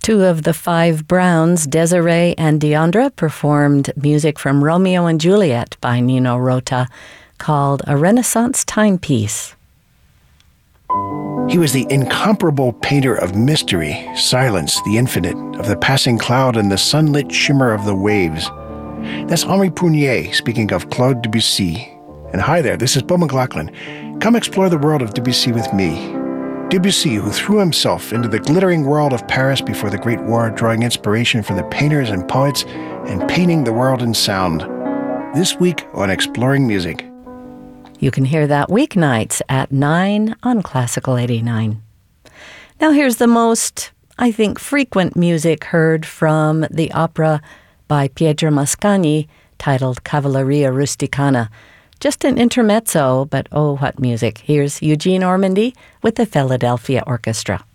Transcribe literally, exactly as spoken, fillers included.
Two of the five Browns, Desiree and Deandra, performed music from Romeo and Juliet by Nino Rota called A Renaissance Timepiece. He was the incomparable painter of mystery, silence, the infinite, of the passing cloud and the sunlit shimmer of the waves. That's Henri Prunier speaking of Claude Debussy. And hi there, this is Bill McLaughlin. Come explore the world of Debussy with me. Debussy, who threw himself into the glittering world of Paris before the Great War, drawing inspiration from the painters and poets and painting the world in sound. This week on Exploring Music. You can hear that weeknights at nine on Classical eighty-nine. Now here's the most, I think, frequent music heard from the opera by Pietro Mascagni titled Cavalleria Rusticana. Just an intermezzo, but oh, what music. Here's Eugene Ormandy with the Philadelphia Orchestra.